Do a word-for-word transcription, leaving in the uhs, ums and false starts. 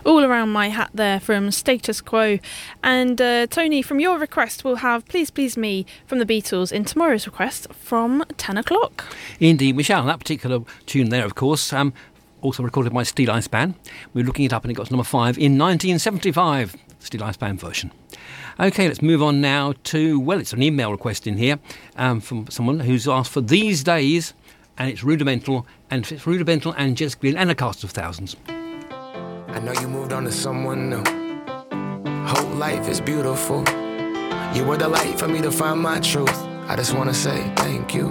All Around My Hat there from Status Quo. And uh, Tony, from your request, we'll have Please Please Me from the Beatles in tomorrow's request from ten o'clock. Indeed, Michelle. That particular tune there, of course, um, also recorded by Steel Ice Band. We were looking it up and it got to number five in nineteen seventy-five, Steel Ice Band version. OK, let's move on now to, well, it's an email request in here um, from someone who's asked for These Days, and it's Rudimental, and it's Rudimental and Jess Glynn and a cast of thousands. I know you moved on to someone new. Whole life is beautiful. You were the light for me to find my truth. I just wanna say thank you.